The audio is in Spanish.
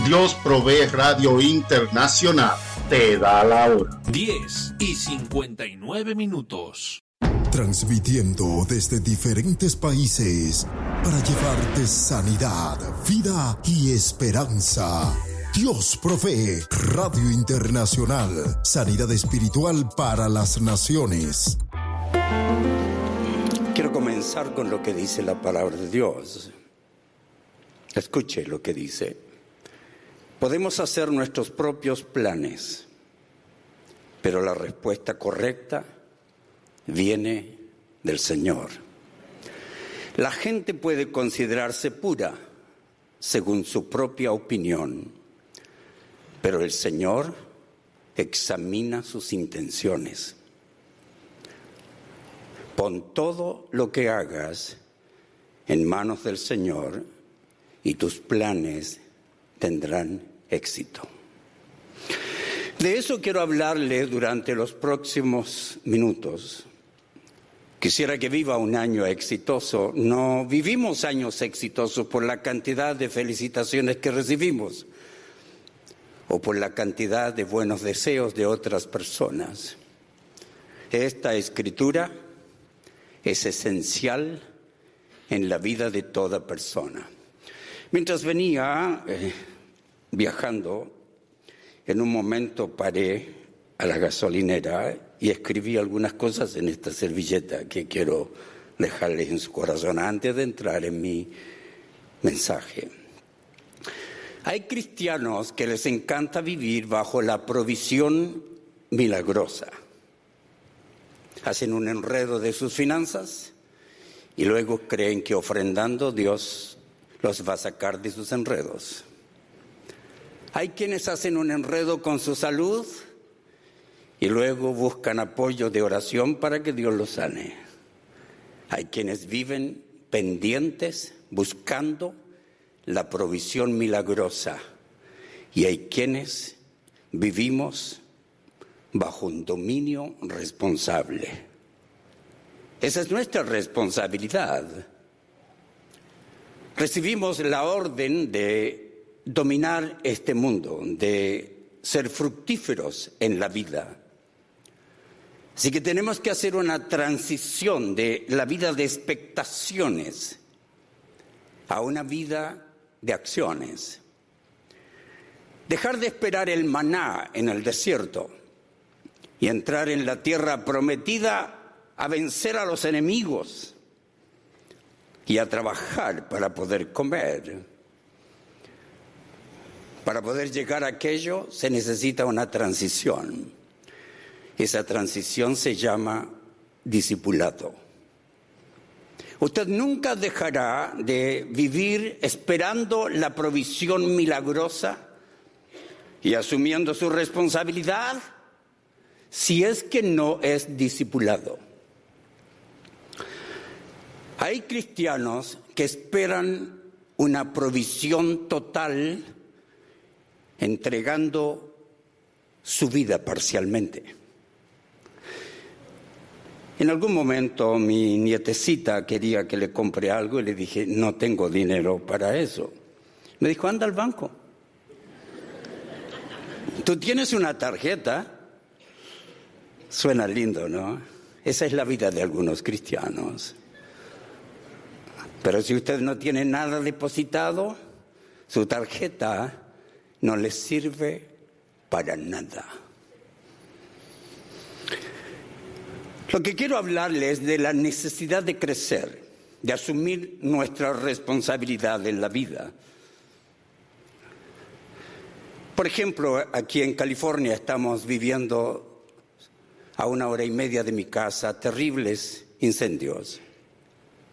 Dios Provee Radio Internacional te da la hora. 10:59. Transmitiendo desde diferentes países para llevarte sanidad, vida y esperanza. Dios Provee Radio Internacional, sanidad espiritual para las naciones. Quiero comenzar con lo que dice la palabra de Dios. Escuche lo que dice. Podemos hacer nuestros propios planes, pero la respuesta correcta viene del Señor. La gente puede considerarse pura según su propia opinión, pero el Señor examina sus intenciones. Pon todo lo que hagas en manos del Señor y tus planes tendrán éxito. De eso quiero hablarle durante los próximos minutos. Quisiera que viva un año exitoso. No vivimos años exitosos por la cantidad de felicitaciones que recibimos o por la cantidad de buenos deseos de otras personas. Esta escritura es esencial en la vida de toda persona. Mientras venía viajando, en un momento paré a la gasolinera y escribí algunas cosas en esta servilleta que quiero dejarles en su corazón antes de entrar en mi mensaje. Hay cristianos que les encanta vivir bajo la provisión milagrosa. Hacen un enredo de sus finanzas y luego creen que ofrendando Dios los va a sacar de sus enredos. Hay quienes hacen un enredo con su salud y luego buscan apoyo de oración para que Dios los sane. Hay quienes viven pendientes buscando la provisión milagrosa y hay quienes vivimos bajo un dominio responsable. Esa es nuestra responsabilidad. Recibimos la orden de dominar este mundo, de ser fructíferos en la vida. Así que tenemos que hacer una transición de la vida de expectaciones a una vida de acciones. Dejar de esperar el maná en el desierto y entrar en la tierra prometida a vencer a los enemigos y a trabajar para poder comer. Para poder llegar a aquello se necesita una transición. Esa transición se llama discipulado. Usted nunca dejará de vivir esperando la provisión milagrosa y asumiendo su responsabilidad si es que no es discipulado. Hay cristianos que esperan una provisión total entregando su vida parcialmente. En algún momento mi nietecita quería que le compre algo y le dije, no tengo dinero para eso. Me dijo, anda al banco. ¿Tú tienes una tarjeta? Suena lindo, ¿no? Esa es la vida de algunos cristianos. Pero si usted no tiene nada depositado, su tarjeta no le sirve para nada. Lo que quiero hablarles es de la necesidad de crecer, de asumir nuestra responsabilidad en la vida. Por ejemplo, aquí en California estamos viviendo a 1 hora y media de mi casa terribles incendios.